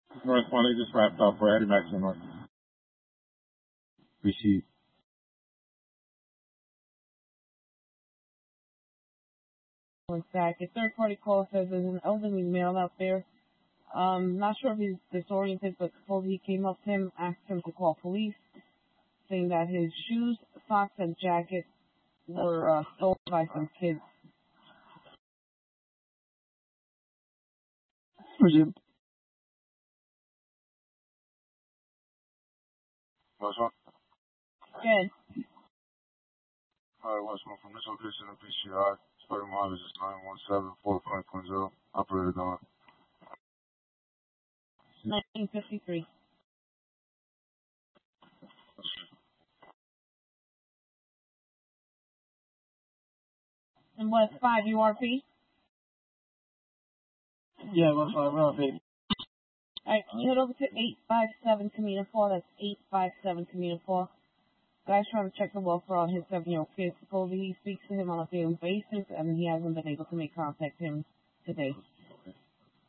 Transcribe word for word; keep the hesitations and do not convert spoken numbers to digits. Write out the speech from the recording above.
North Point, they just wrapped up for Eddie Maxson. Receipt. One sec. A third party call says there's an elderly male out there. Um, not sure if he's disoriented, but supposedly he came up to him, asked him to call police, saying that his shoes, socks, and jacket were uh, stolen by some kids. Resume. What's up? Good. Alright, what's one from this location of P C I? Starting mileage is nine one seven four five point zero. Operator Don. nineteen fifty-three. And what's five U R P? Yeah, what's five U R P? Alright, can you head over to eight five seven Camino four? That's eight five seven Camino four. Guy's trying to check the welfare on his seven-year-old kid. Supposedly he speaks to him on a daily basis, and he hasn't been able to make contact with him today.